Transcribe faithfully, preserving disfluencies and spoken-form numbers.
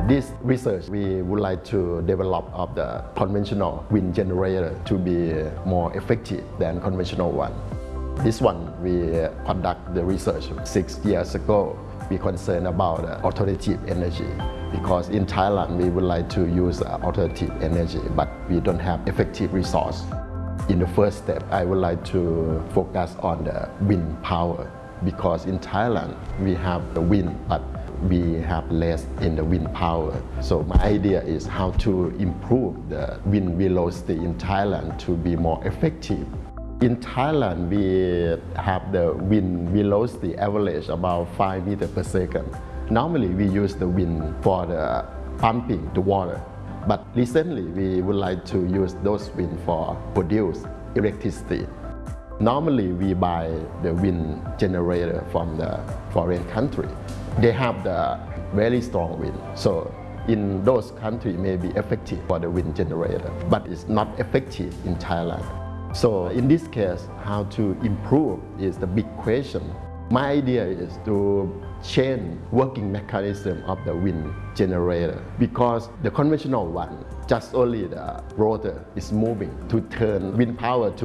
This research, we would like to develop of the conventional wind generator to be more effective than conventional one. This one, we conduct the research six years ago. We concerned about uh, alternative energy because in Thailand we would like to use uh, alternative energy, but we don't have effective resource. In the first step, I would like to focus on the wind power because in Thailand we have the wind, but we have less in the wind power. So my idea is how to improve the wind velocity in Thailand to be more effective. In Thailand, we have the wind velocity average about five meters per second. Normally, we use the wind for the pumping the water. But recently, we would like to use those wind for produce electricity. Normally, we buy the wind generator from the foreign country. They have the very strong wind. So in those countries, may be effective for the wind generator, but it's not effective in Thailand. So in this case, how to improve is the big question. My idea is to change working mechanism of the wind generator because the conventional one, just only the rotor is moving to turn wind power to